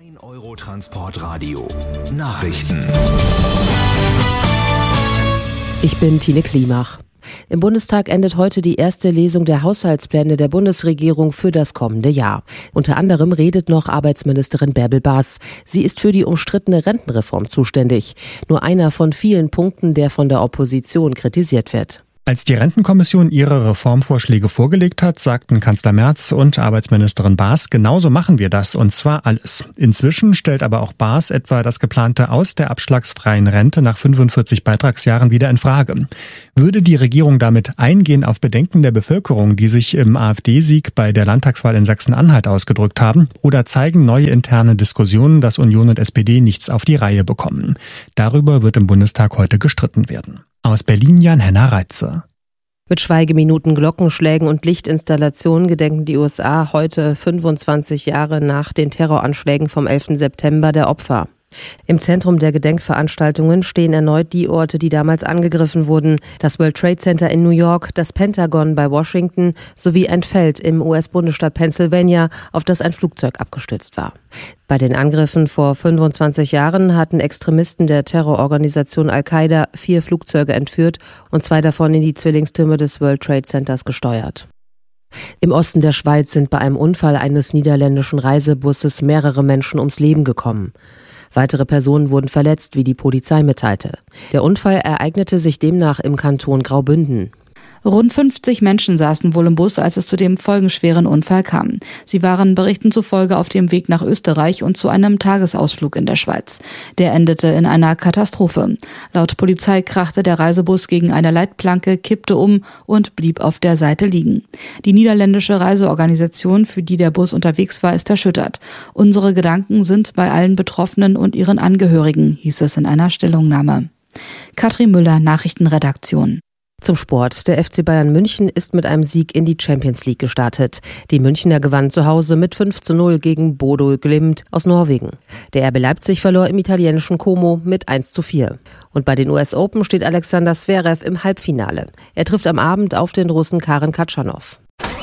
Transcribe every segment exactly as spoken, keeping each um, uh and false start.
Dein Eurotransportradio. Nachrichten. Ich bin Tine Klimach. Im Bundestag endet heute die erste Lesung der Haushaltspläne der Bundesregierung für das kommende Jahr. Unter anderem redet noch Arbeitsministerin Bärbel Baas. Sie ist für die umstrittene Rentenreform zuständig. Nur einer von vielen Punkten, der von der Opposition kritisiert wird. Als die Rentenkommission ihre Reformvorschläge vorgelegt hat, sagten Kanzler Merz und Arbeitsministerin Baas, genauso machen wir das, und zwar alles. Inzwischen stellt aber auch Baas etwa das geplante Aus der abschlagsfreien Rente nach fünfundvierzig Beitragsjahren wieder in Frage. Würde die Regierung damit eingehen auf Bedenken der Bevölkerung, die sich im AfD-Sieg bei der Landtagswahl in Sachsen-Anhalt ausgedrückt haben, oder zeigen neue interne Diskussionen, dass Union und S P D nichts auf die Reihe bekommen? Darüber wird im Bundestag heute gestritten werden. Aus Berlin Jan-Henna Reitze. Mit Schweigeminuten, Glockenschlägen und Lichtinstallationen gedenken die U S A heute fünfundzwanzig Jahre nach den Terroranschlägen vom elften September der Opfer. Im Zentrum der Gedenkveranstaltungen stehen erneut die Orte, die damals angegriffen wurden. Das World Trade Center in New York, das Pentagon bei Washington sowie ein Feld im U S-Bundesstaat Pennsylvania, auf das ein Flugzeug abgestürzt war. Bei den Angriffen vor fünfundzwanzig Jahren hatten Extremisten der Terrororganisation Al-Qaida vier Flugzeuge entführt und zwei davon in die Zwillingstürme des World Trade Centers gesteuert. Im Osten der Schweiz sind bei einem Unfall eines niederländischen Reisebusses mehrere Menschen ums Leben gekommen. Weitere Personen wurden verletzt, wie die Polizei mitteilte. Der Unfall ereignete sich demnach im Kanton Graubünden. Rund fünfzig Menschen saßen wohl im Bus, als es zu dem folgenschweren Unfall kam. Sie waren Berichten zufolge auf dem Weg nach Österreich und zu einem Tagesausflug in der Schweiz. Der endete in einer Katastrophe. Laut Polizei krachte der Reisebus gegen eine Leitplanke, kippte um und blieb auf der Seite liegen. Die niederländische Reiseorganisation, für die der Bus unterwegs war, ist erschüttert. Unsere Gedanken sind bei allen Betroffenen und ihren Angehörigen, hieß es in einer Stellungnahme. Katrin Müller, Nachrichtenredaktion. Zum Sport. Der F C Bayern München ist mit einem Sieg in die Champions League gestartet. Die Münchner gewannen zu Hause mit fünf zu null gegen Bodo Glimt aus Norwegen. Der R B Leipzig verlor im italienischen Como mit eins zu vier. Und bei den U S Open steht Alexander Zverev im Halbfinale. Er trifft am Abend auf den Russen Karen Khachanov.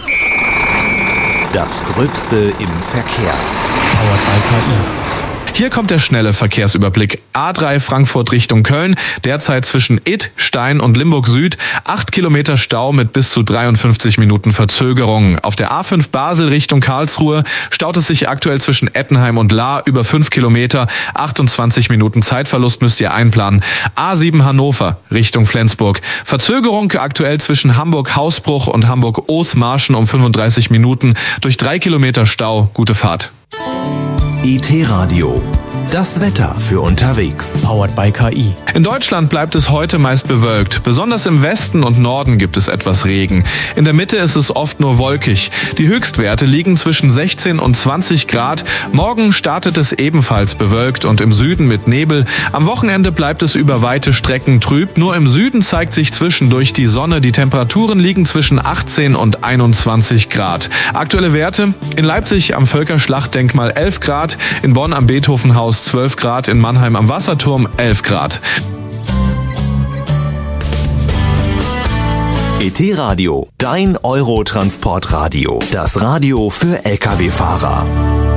Das Gröbste im Verkehr. Powered by K I. Hier kommt der schnelle Verkehrsüberblick. A drei Frankfurt Richtung Köln, derzeit zwischen Id, Stein und Limburg Süd, acht Kilometer Stau mit bis zu dreiundfünfzig Minuten Verzögerung. Auf der A fünf Basel Richtung Karlsruhe staut es sich aktuell zwischen Ettenheim und Lahr über fünf Kilometer, achtundzwanzig Minuten Zeitverlust müsst ihr einplanen. A sieben Hannover Richtung Flensburg. Verzögerung aktuell zwischen Hamburg-Hausbruch und Hamburg-Othmarschen um fünfunddreißig Minuten durch drei Kilometer Stau. Gute Fahrt. I T-Radio. Das Wetter für unterwegs. Powered by K I. In Deutschland bleibt es heute meist bewölkt. Besonders im Westen und Norden gibt es etwas Regen. In der Mitte ist es oft nur wolkig. Die Höchstwerte liegen zwischen sechzehn und zwanzig Grad. Morgen startet es ebenfalls bewölkt und im Süden mit Nebel. Am Wochenende bleibt es über weite Strecken trüb. Nur im Süden zeigt sich zwischendurch die Sonne. Die Temperaturen liegen zwischen achtzehn und einundzwanzig Grad. Aktuelle Werte: in Leipzig am Völkerschlachtdenkmal elf Grad, in Bonn am Beethovenhaus zwölf Grad, in Mannheim am Wasserturm elf Grad. I T-Radio, dein Eurotransportradio. Das Radio für L K W-Fahrer.